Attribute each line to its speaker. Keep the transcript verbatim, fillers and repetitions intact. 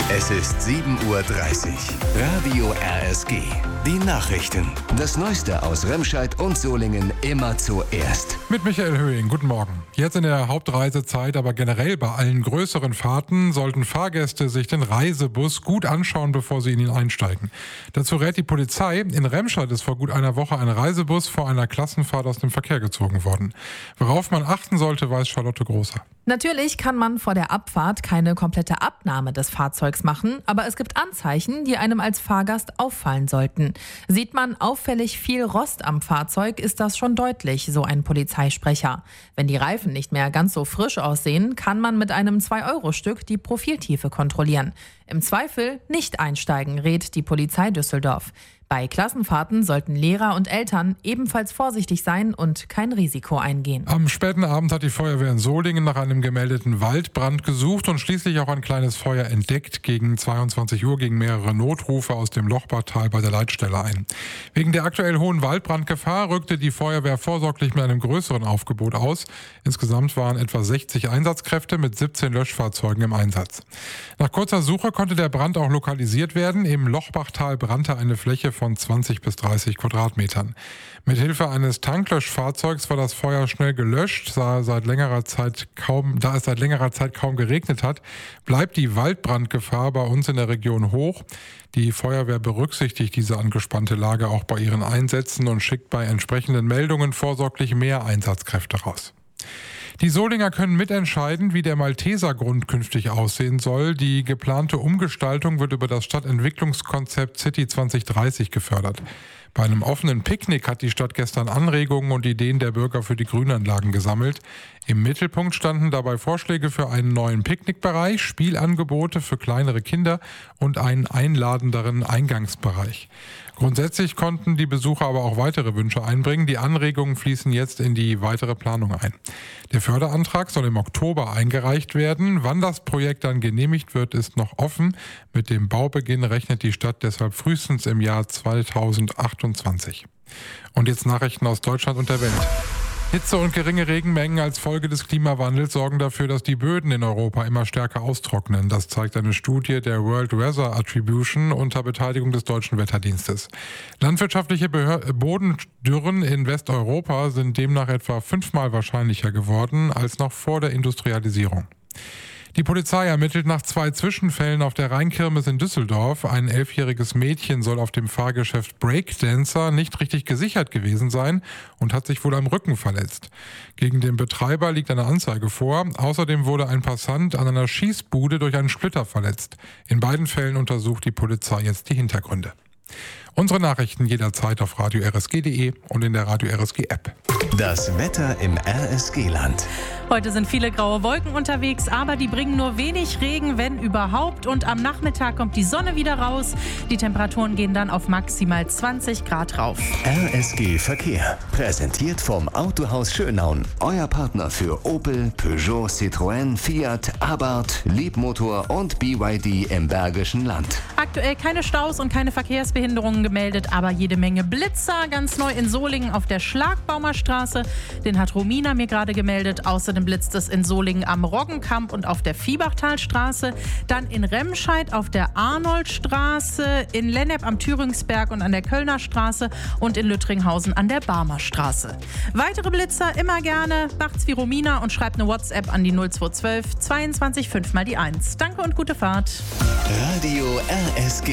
Speaker 1: Es ist sieben Uhr dreißig. Radio R S G. Die Nachrichten. Das Neueste aus Remscheid und Solingen immer zuerst.
Speaker 2: Mit Michael Höhing, guten Morgen. Jetzt in der Hauptreisezeit, aber generell bei allen größeren Fahrten sollten Fahrgäste sich den Reisebus gut anschauen, bevor sie in ihn einsteigen. Dazu rät die Polizei. In Remscheid ist vor gut einer Woche ein Reisebus vor einer Klassenfahrt aus dem Verkehr gezogen worden. Worauf man achten sollte, weiß Charlotte Großer.
Speaker 3: Natürlich kann man vor der Abfahrt keine komplette Abnahme des Fahrzeugs machen, aber es gibt Anzeichen, die einem als Fahrgast auffallen sollten. Sieht man auffällig viel Rost am Fahrzeug, ist das schon deutlich, so ein Polizeisprecher. Wenn die Reifen nicht mehr ganz so frisch aussehen, kann man mit einem zwei Euro Stück die Profiltiefe kontrollieren. Im Zweifel nicht einsteigen, rät die Polizei Düsseldorf. Bei Klassenfahrten sollten Lehrer und Eltern ebenfalls vorsichtig sein und kein Risiko eingehen.
Speaker 2: Am späten Abend hat die Feuerwehr in Solingen nach einem gemeldeten Waldbrand gesucht und schließlich auch ein kleines Feuer entdeckt. Gegen zweiundzwanzig Uhr gingen mehrere Notrufe aus dem Lochbachtal bei der Leitstelle ein. Wegen der aktuell hohen Waldbrandgefahr rückte die Feuerwehr vorsorglich mit einem größeren Aufgebot aus. Insgesamt waren etwa sechzig Einsatzkräfte mit siebzehn Löschfahrzeugen im Einsatz. Nach kurzer Suche konnte der Brand auch lokalisiert werden. Im Lochbachtal brannte eine Fläche von zwanzig bis dreißig Quadratmetern. Mithilfe eines Tanklöschfahrzeugs war das Feuer schnell gelöscht. Da, seit längerer Zeit kaum, da es seit längerer Zeit kaum geregnet hat, bleibt die Waldbrandgefahr bei uns in der Region hoch. Die Feuerwehr berücksichtigt diese angespannte Lage auch bei ihren Einsätzen und schickt bei entsprechenden Meldungen vorsorglich mehr Einsatzkräfte raus. Die Solinger können mitentscheiden, wie der Maltesergrund künftig aussehen soll. Die geplante Umgestaltung wird über das Stadtentwicklungskonzept City zwanzig dreißig gefördert. Bei einem offenen Picknick hat die Stadt gestern Anregungen und Ideen der Bürger für die Grünanlagen gesammelt. Im Mittelpunkt standen dabei Vorschläge für einen neuen Picknickbereich, Spielangebote für kleinere Kinder und einen einladenderen Eingangsbereich. Grundsätzlich konnten die Besucher aber auch weitere Wünsche einbringen. Die Anregungen fließen jetzt in die weitere Planung ein. Der Förderantrag soll im Oktober eingereicht werden. Wann das Projekt dann genehmigt wird, ist noch offen. Mit dem Baubeginn rechnet die Stadt deshalb frühestens im Jahr zweitausendachtundzwanzig. Und jetzt Nachrichten aus Deutschland und der Welt. Hitze und geringe Regenmengen als Folge des Klimawandels sorgen dafür, dass die Böden in Europa immer stärker austrocknen. Das zeigt eine Studie der World Weather Attribution unter Beteiligung des Deutschen Wetterdienstes. Landwirtschaftliche Behör- Bodendürren in Westeuropa sind demnach etwa fünfmal wahrscheinlicher geworden als noch vor der Industrialisierung. Die Polizei ermittelt nach zwei Zwischenfällen auf der Rheinkirmes in Düsseldorf. Ein elfjähriges Mädchen soll auf dem Fahrgeschäft Breakdancer nicht richtig gesichert gewesen sein und hat sich wohl am Rücken verletzt. Gegen den Betreiber liegt eine Anzeige vor. Außerdem wurde ein Passant an einer Schießbude durch einen Splitter verletzt. In beiden Fällen untersucht die Polizei jetzt die Hintergründe. Unsere Nachrichten jederzeit auf radio r s g punkt d e und in der Radio R S G App.
Speaker 1: Das Wetter im R S G-Land.
Speaker 4: Heute sind viele graue Wolken unterwegs, aber die bringen nur wenig Regen, wenn überhaupt. Und am Nachmittag kommt die Sonne wieder raus. Die Temperaturen gehen dann auf maximal zwanzig Grad rauf.
Speaker 1: R S G Verkehr. Präsentiert vom Autohaus Schönaun. Euer Partner für Opel, Peugeot, Citroën, Fiat, Abarth, Leapmotor und B Y D im Bergischen Land.
Speaker 4: Aktuell keine Staus und keine Verkehrsbehinderungen gemeldet, aber jede Menge Blitzer. Ganz neu in Solingen auf der Schlagbaumer Straße. Den hat Romina mir gerade gemeldet. Außerdem blitzt es in Solingen am Roggenkamp und auf der Viehbachtalstraße. Dann in Remscheid auf der Arnoldstraße, in Lennep am Thüringsberg und an der Kölner Straße und in Lüttringhausen an der Barmer Straße. Weitere Blitzer immer gerne. Macht's wie Romina und schreibt eine WhatsApp an die null zwei zwölf zweiundzwanzig fünf mal die eins. Danke und gute Fahrt.
Speaker 1: Radio R S G.